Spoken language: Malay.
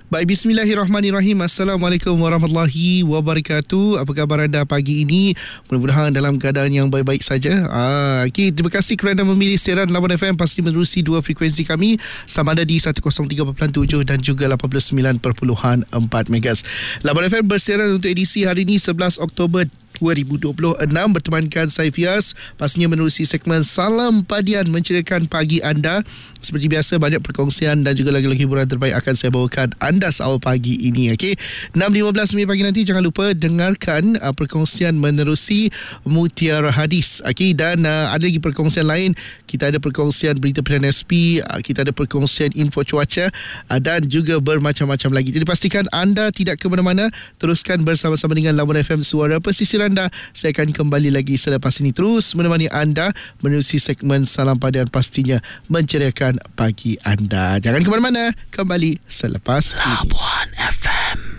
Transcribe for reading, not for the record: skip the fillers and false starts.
Baik, bismillahirrahmanirrahim. Assalamualaikum warahmatullahi wabarakatuh. Apa khabar anda pagi ini? Mudah-mudahan dalam keadaan yang baik-baik saja. Okay, terima kasih kerana memilih siaran Lawan FM. Pasti menerusi dua frekuensi kami, sama ada di 103.7 dan juga 89.4 MHz. Lawan FM bersiaran untuk edisi hari ini 11 Oktober 2026 bertemankan saya Fias, pastinya menerusi segmen Salam Padian menceriakan pagi anda. Seperti biasa, banyak perkongsian dan juga lagu-lagu hiburan terbaik akan saya bawakan anda awal pagi ini. Okey, 6.15 minit pagi nanti jangan lupa dengarkan perkongsian menerusi Mutiara Hadis. Okey, dan ada lagi perkongsian lain. Kita ada perkongsian berita pilihan SP, kita ada perkongsian info cuaca dan juga bermacam-macam lagi. Jadi pastikan anda tidak ke mana-mana, teruskan bersama-sama dengan Lawan FM, suara pesisir anda. Saya akan kembali lagi selepas ini, terus menemani anda menerusi segmen Salam Padian, pastinya menceriakan pagi anda. Jangan ke mana-mana, kembali selepas ini. Lawan FM.